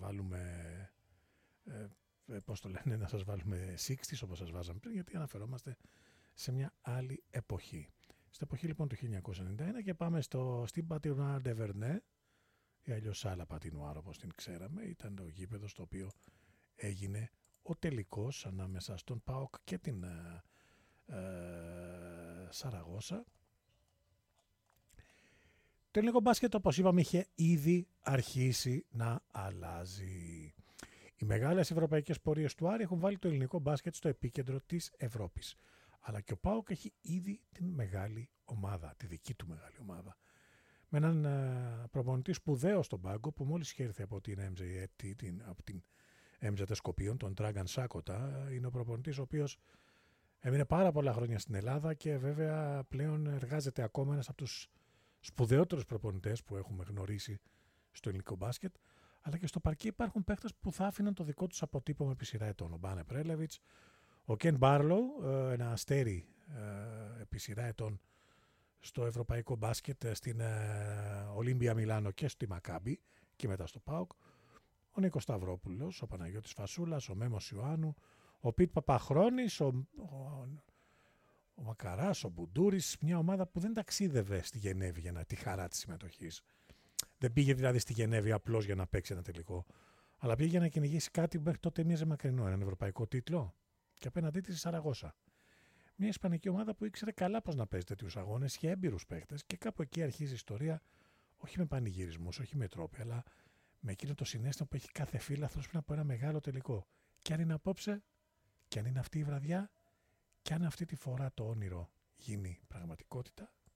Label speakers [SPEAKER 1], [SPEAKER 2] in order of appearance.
[SPEAKER 1] βάλουμε, πώς το λένε, να σας βάλουμε 60's όπως σας βάζαμε πριν, γιατί αναφερόμαστε σε μια άλλη εποχή. Στην εποχή λοιπόν του 1991 και πάμε στην Patinoire de Vernet, ή αλλιώς άλλα Patinoire όπως την ξέραμε. Ήταν το γήπεδο στο οποίο έγινε ο τελικός ανάμεσα στον ΠΑΟΚ και την Σαραγώσα. Το ελληνικό μπάσκετ, όπως είπαμε, είχε ήδη αρχίσει να αλλάζει. Οι μεγάλες ευρωπαϊκές πορείες του Άρη έχουν βάλει το ελληνικό μπάσκετ στο επίκεντρο της Ευρώπης. Αλλά και ο ΠΑΟΚ έχει ήδη την μεγάλη ομάδα, τη δική του μεγάλη ομάδα. Με έναν προπονητή σπουδαίο στον πάγκο που μόλις είχε έρθει από την MZ Σκοπίων, τον Dragan Σάκοτα. Είναι ο προπονητής ο οποίος έμεινε πάρα πολλά χρόνια στην Ελλάδα και βέβαια πλέον εργάζεται ακόμα, ένας από τους σπουδαιότερους προπονητές που έχουμε γνωρίσει στο ελληνικό μπάσκετ. Αλλά και στο παρκέ υπάρχουν παίχτες που θα άφηναν το δικό τους αποτύπωμα επί σειρά ετών. Ο Μπάνε Πρέλεβιτς, ο Κεν Μπάρλοου, ένα αστέρι επί σειρά ετών στο ευρωπαϊκό μπάσκετ, στην Ολύμπια Μιλάνο και στη Μακάμπι και μετά στο ΠΑΟΚ. Ο Νίκος Σταυρόπουλος, ο Παναγιώτης Φασούλας, ο Μέμος Ιωάννου, ο Πιτ Παπαχρόνης, ο Μακαράς, ο Μπουντούρης, μια ομάδα που δεν ταξίδευε στη Γενέβη για τη χαρά της συμμετοχής. Δεν πήγε δηλαδή στη Γενέβη απλώς για να παίξει ένα τελικό, αλλά πήγε για να κυνηγήσει κάτι που μέχρι τότε μοίαζε μακρινό, έναν ευρωπαϊκό τίτλο και απέναντί της η Σαραγώσα. Μια ισπανική ομάδα που ήξερε καλά πώς να παίζει τέτοιους αγώνες, είχε έμπειρους παίχτες και κάπου εκεί αρχίζει η ιστορία, όχι με πανηγυρισμούς, όχι με τρόποι, αλλά με εκείνο το συναίσθημα που έχει κάθε φίλαθλος πριν από ένα μεγάλο τελικό. Και αν είναι απόψε, και αν είναι αυτή η βραδιά, και αν αυτή τη φορά το όνειρο γίνει πραγματικότητα,